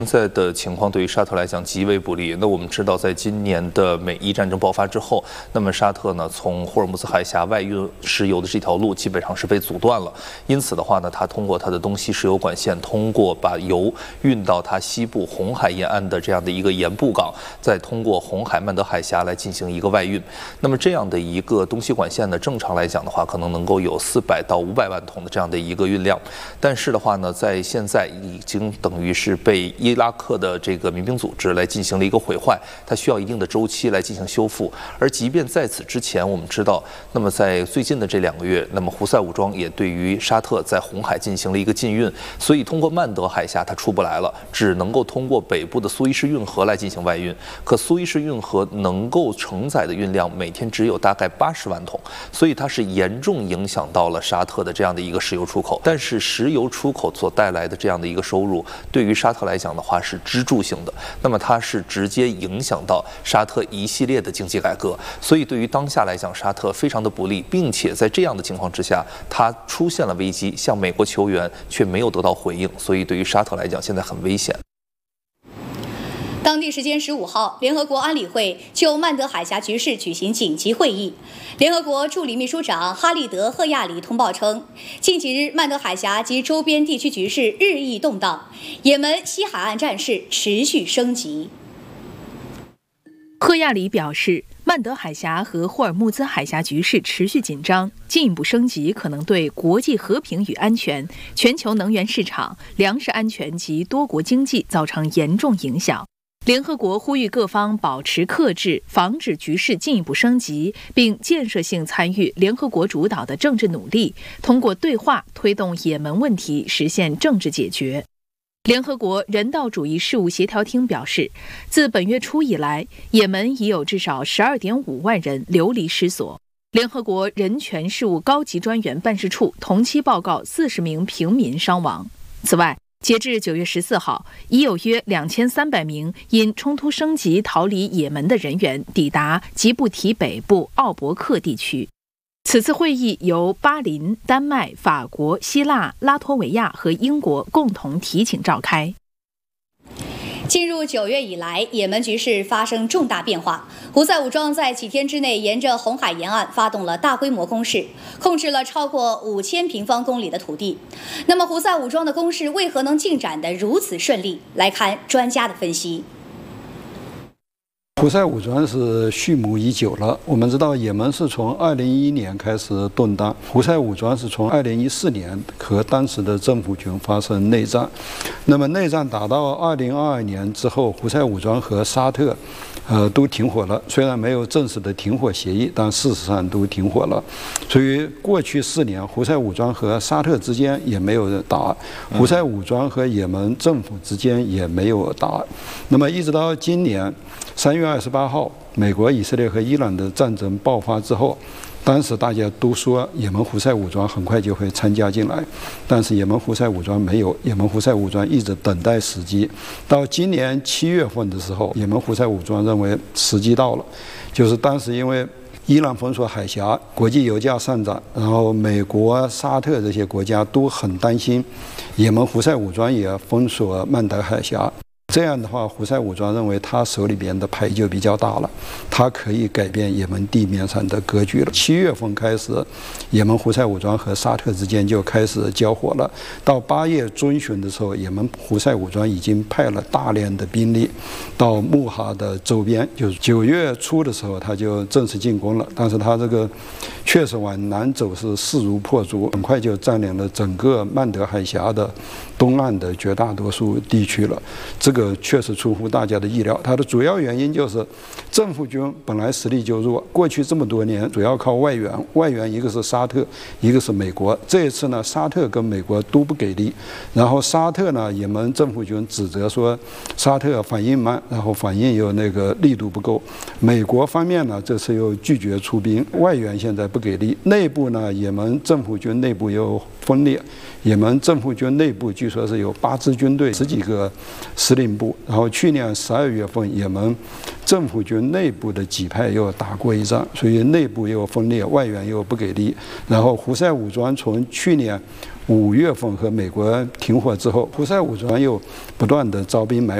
现在的情况对于沙特来讲极为不利。那我们知道，在今年的美伊战争爆发之后，那么沙特呢从霍尔木兹海峡外运石油的这条路基本上是被阻断了。因此的话呢，它通过它的东西石油管线，通过把油运到它西部红海沿岸的这样的一个盐布港，再通过红海曼德海峡来进行一个外运。那么这样的一个东西管线呢，正常来讲的话，可能能够有400到500万桶的这样的一个运量。但是的话呢，在现在已经等于是被伊拉克的这个民兵组织来进行了一个毁坏，它需要一定的周期来进行修复。而即便在此之前，我们知道，那么在最近的这2个月，那么胡塞武装也对于沙特在红海进行了一个禁运，所以通过曼德海峡它出不来了，只能够通过北部的苏伊士运河来进行外运。可苏伊士运河能够承载的运量每天只有大概80万桶，所以它是严重影响到了沙特的这样的一个石油出口。但是石油出口所带来的这样的一个收入，对于沙特来讲的话是支柱性的，那么它是直接影响到沙特一系列的经济改革，所以对于当下来讲，沙特非常的不利，并且在这样的情况之下，它出现了危机，向美国求援却没有得到回应，所以对于沙特来讲，现在很危险。 当地时间15号，联合国安理会就曼德海峡局势举行紧急会议。联合国助理秘书长哈利德·赫亚里通报称，近几日曼德海峡及周边地区局势日益动荡，也门西海岸战事持续升级。 赫亚里表示，曼德海峡和霍尔木兹海峡局势持续紧张，进一步升级可能对国际和平与安全、全球能源市场、粮食安全及多国经济造成严重影响。联合国呼吁各方保持克制，防止局势进一步升级，并建设性参与联合国主导的政治努力，通过对话推动也门问题实现政治解决。联合国人道主义事务协调厅表示，自本月初以来，也门已有至少12.5万人流离失所。联合国人权事务高级专员办事处同期报告40名平民伤亡。此外，截至9月14号，已有约2300名因冲突升级逃离也门的人员抵达吉布提北部奥伯克地区。此次会议由巴林、丹麦、法国、希腊、拉脱维亚和英国共同提请召开。 进入9月以来，也门局势发生重大变化。胡塞武装在几天之内沿着红海沿岸发动了大规模攻势，控制了超过5000平方公里的土地。那么，胡塞武装的攻势为何能进展得如此顺利？来看专家的分析。 胡塞武装是蓄谋已久了。我们知道，也门是从2011年开始动荡，胡塞武装是从2014年和当时的政府军发生内战。那么内战打到2022年之后，胡塞武装和沙特都停火了，虽然没有正式的停火协议，但事实上都停火了。所以过去4年，胡塞武装和沙特之间也没有打，胡塞武装和也门政府之间也没有打。那么一直到今年3月28号，美国、以色列和伊朗的战争爆发之后，当时大家都说也门胡塞武装很快就会参加进来，但是也门胡塞武装没有，也门胡塞武装一直等待时机。到今年7月份的时候，也门胡塞武装认为时机到了，就是当时因为伊朗封锁海峡，国际油价上涨，然后美国、沙特这些国家都很担心也门胡塞武装也封锁曼德海峡。这样的话，胡塞武装认为他手里边的牌就比较大了，他可以改变也门地面上的格局了。7月份开始，也门胡塞武装和沙特之间就开始交火了。到8月中旬的时候，也门胡塞武装已经派了大量的兵力到穆哈的周边，就是9月初的时候，他就正式进攻了。但是他这个确实往南走是势如破竹，很快就占领了整个曼德海峡的东岸的绝大多数地区了。这个确实出乎大家的意料，它的主要原因就是政府军本来实力就弱，过去这么多年主要靠外援，外援一个是沙特，一个是美国。这一次呢，沙特跟美国都不给力，然后沙特呢，也门政府军指责说沙特反应慢，然后反应又那个力度不够。美国方面呢，这次又拒绝出兵，外援现在不给力，内部呢，也门政府军内部又分裂，也门政府军内部据说是有8支军队、10几个司令部。然后去年12月份，也门政府军内部的几派又打过一仗，所以内部又分裂，外援又不给力。然后胡塞武装从去年5月份和美国停火之后，胡塞武装又不断的招兵买